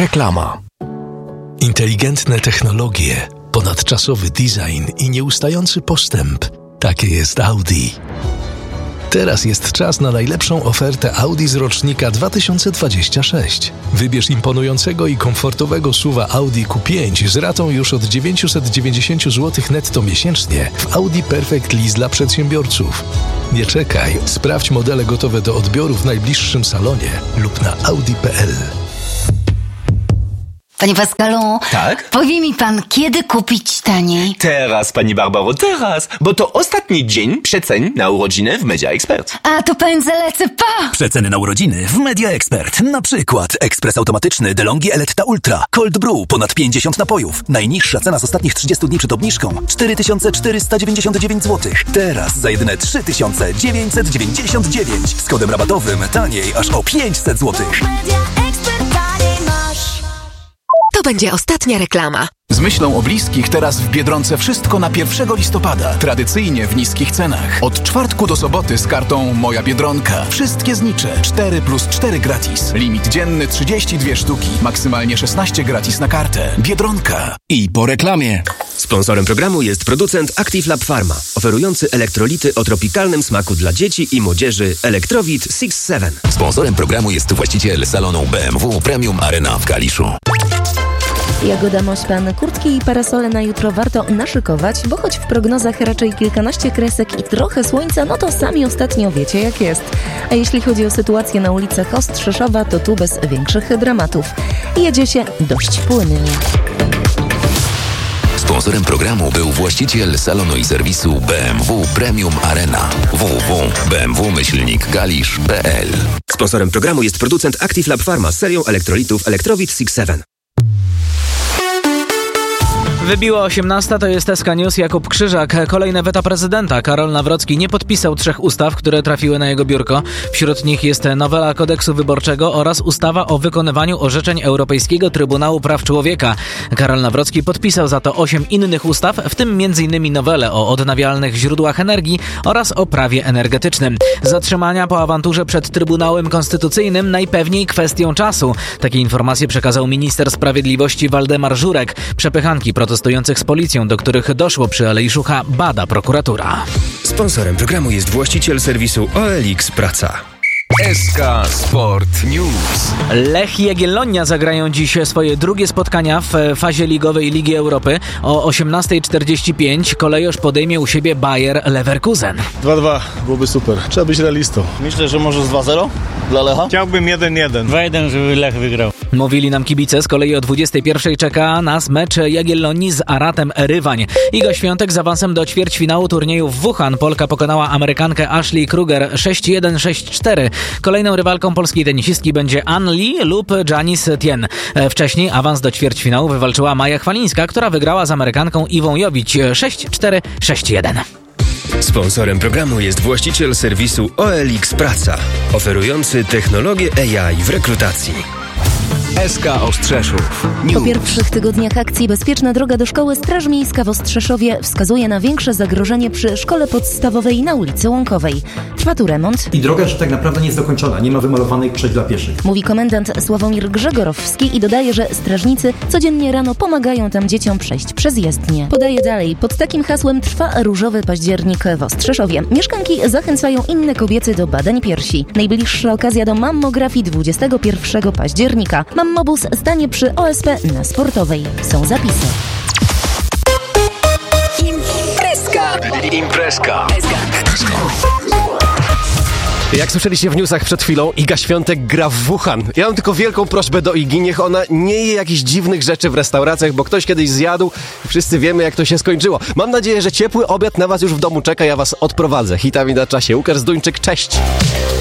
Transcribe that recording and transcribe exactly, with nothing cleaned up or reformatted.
Reklama. Inteligentne technologie, ponadczasowy design i nieustający postęp. Takie jest Audi. Teraz jest czas na najlepszą ofertę Audi z rocznika dwa tysiące dwudziestego szóstego. Wybierz imponującego i komfortowego suwa Audi Q pięć z ratą już od dziewięćset dziewięćdziesiąt złotych netto miesięcznie w Audi Perfect Lease dla przedsiębiorców. Nie czekaj, sprawdź modele gotowe do odbioru w najbliższym salonie lub na audi kropka p l. Panie Pascalu, tak? Powie mi pan, kiedy kupić taniej? Teraz, pani Barbaro, teraz, bo to ostatni dzień przecen na urodziny w Media Expert. A, to powiem, zalecę, pa! Przeceny na urodziny w Media Expert. Na przykład ekspres automatyczny DeLonghi Eletta Ultra, Cold Brew, ponad pięćdziesiąt napojów. Najniższa cena z ostatnich trzydziestu dni przed obniżką cztery tysiące czterysta dziewięćdziesiąt dziewięć złotych. Teraz za jedyne trzy tysiące dziewięćset dziewięćdziesiąt dziewięć. Z kodem rabatowym taniej aż o pięćset złotych. To będzie ostatnia reklama. Z myślą o bliskich teraz w Biedronce wszystko na pierwszego listopada. Tradycyjnie w niskich cenach. Od czwartku do soboty z kartą Moja Biedronka. Wszystkie znicze. cztery plus cztery gratis. Limit dzienny trzydzieści dwie sztuki. Maksymalnie szesnaście gratis na kartę. Biedronka. I po reklamie. Sponsorem programu jest producent Active Lab Pharma, oferujący elektrolity o tropikalnym smaku dla dzieci i młodzieży Electrowit six seven. Sponsorem programu jest właściciel salonu B M W Premium Arena w Kaliszu. Jagoda Mośpan, kurtki i parasole na jutro warto naszykować, bo choć w prognozach raczej kilkanaście kresek i trochę słońca, no to sami ostatnio wiecie jak jest. A jeśli chodzi o sytuację na ulicach Ostrzeszowa, to tu bez większych dramatów. Jedzie się dość płynnie. Sponsorem programu był właściciel salonu i serwisu B M W Premium Arena w w w kropka b m w myślnik kalisz kropka p l. Sponsorem programu jest producent Active Lab Pharma z serią elektrolitów Electrowit six seven. Wybiła osiemnasta, to jest S K News. Jakub Krzyżak. Kolejne weta prezydenta. Karol Nawrocki nie podpisał trzech ustaw, które trafiły na jego biurko. Wśród nich jest nowela kodeksu wyborczego oraz ustawa o wykonywaniu orzeczeń Europejskiego Trybunału Praw Człowieka. Karol Nawrocki podpisał za to osiem innych ustaw, w tym między innymi nowelę o odnawialnych źródłach energii oraz o prawie energetycznym. Zatrzymania po awanturze przed Trybunałem Konstytucyjnym najpewniej kwestią czasu. Takie informacje przekazał minister sprawiedliwości Waldemar Żurek. Przepychanki protestowały protestujących z policją, do których doszło przy Alei Szucha, bada prokuratura. Sponsorem programu jest właściciel serwisu O L X Praca. S K Sport News. Lech i Jagiellonia zagrają dziś swoje drugie spotkania w fazie ligowej Ligi Europy. O osiemnasta czterdzieści pięć kolejorz podejmie u siebie Bayer Leverkusen. dwa dwa byłoby super. Trzeba być realistą. Myślę, że może z dwa zero dla Lecha? Chciałbym jeden jeden. dwa jeden, żeby Lech wygrał. Mówili nam kibice. Z kolei o dwudziestej pierwszej czeka nas mecz Jagiellonii z Aratem Rywań. Iga Świątek z awansem do ćwierćfinału turnieju w Wuhan. Polka pokonała Amerykankę Ashley Kruger sześć jeden sześć cztery. Kolejną rywalką polskiej tenisistki będzie An Lee lub Janice Tien. Wcześniej awans do ćwierćfinału wywalczyła Maja Chwalińska, która wygrała z Amerykanką Iwą Jowić sześć cztery sześć jeden. Sponsorem programu jest właściciel serwisu O L X Praca, oferujący technologię A I w rekrutacji. S K Ostrzeszów Po pierwszych tygodniach akcji Bezpieczna droga do szkoły Straż Miejska w Ostrzeszowie wskazuje na większe zagrożenie przy szkole podstawowej na ulicy Łąkowej. Trwa tu remont. I droga już tak naprawdę nie jest dokończona, nie ma wymalowanych przejść dla pieszych. Mówi komendant Sławomir Grzegorowski i dodaje, że strażnicy codziennie rano pomagają tam dzieciom przejść przez jezdnię. Podaje dalej, pod takim hasłem trwa różowy październik w Ostrzeszowie. Mieszkanki zachęcają inne kobiety do badań piersi. Najbliższa okazja do mammografii dwudziestego pierwszego października. Mammobus stanie przy O S P na Sportowej. Są zapisy. Imprezka! Imprezka! Jak słyszeliście w newsach przed chwilą, Iga Świątek gra w Wuhan. Ja mam tylko wielką prośbę do Igi, niech ona nie je jakichś dziwnych rzeczy w restauracjach, bo ktoś kiedyś zjadł i wszyscy wiemy, jak to się skończyło. Mam nadzieję, że ciepły obiad na was już w domu czeka, ja was odprowadzę. Hitami na czasie. Łukasz Zduńczyk, cześć!